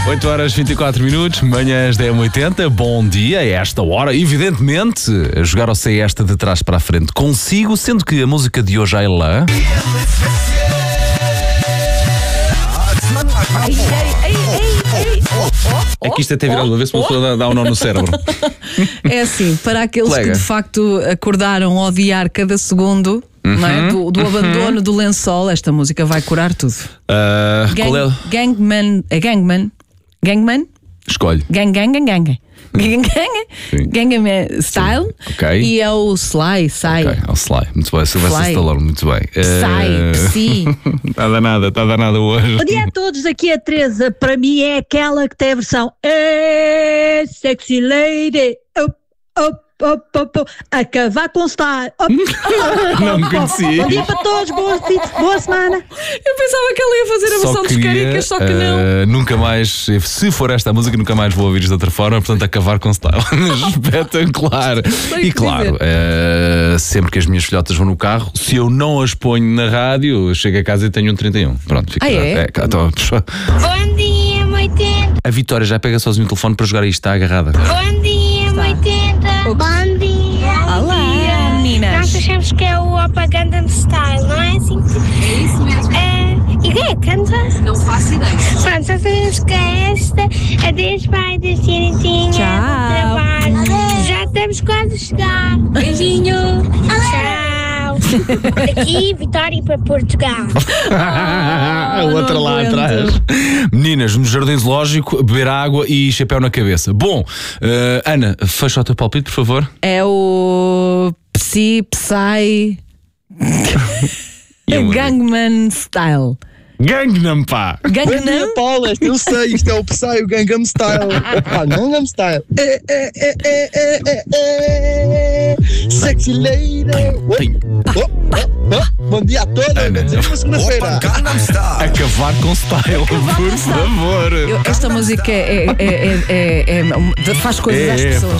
8 horas 24 minutos, manhãs 10h80, bom dia, é esta hora, evidentemente, a jogar ao sei esta de trás para a frente consigo, sendo que a música de hoje é lá. É que isto até virado uma vez para uma pessoa dar um nó no cérebro. É assim, para aqueles Colega. que de facto acordaram a odiar cada segundo, não é? do abandono do lençol, esta música vai curar tudo. Qual é? Gangman. É Gangman? Gangman? Escolhe. Gangan Style. Ok. E é o Sly. Ok, ao Sly. Muito bem, Sylvester Sly. Stallone, muito bem. Psy. Está danada hoje. Bom dia a todos, aqui é a Teresa. Para mim é aquela que tem a versão Sexy Lady, a cavar com style. Não me conhecia. Bom dia para todos, boa semana. Eu pensava que ela ia fazer a versão dos caricas, só que não. Nunca mais, se for esta a música, nunca mais vou ouvir isto de outra forma, portanto, acabar com style. Espetacular. E claro, sempre que as minhas filhotas vão no carro, se eu não as ponho na rádio, eu chego a casa e tenho um 31. Pronto, fica. Bom dia, 80. A Vitória já pega sozinho o telefone para jogar isto, está agarrada. Bom dia, 80. Bom dia. Olá, meninas. Nós achamos que é o Opa Gangnam Style, não é assim? É isso mesmo. E quem é que canta? Não faço ideia. Pronto, só sabemos que é esta. Adeus, pai da Cirentinha. Tchau. Trabalho. Já estamos quase a chegar. Beijinho. Tchau. Aqui, Vitória para Portugal. A outra não lá aguento. atrás. Meninas, no jardim zoológico, beber água e chapéu na cabeça. Bom, Ana, fecha o teu palpite, por favor. É o Psy. E a música? Gangman Style. Gangnam, pá! Gangnam? Paula, eu sei, isto é o Psy, o Gangnam Style. Gangnam Style. Sexy lady. Bom dia a todos. Ana. Uma segunda-feira. Acabar com style, por favor. Esta música faz coisas às pessoas.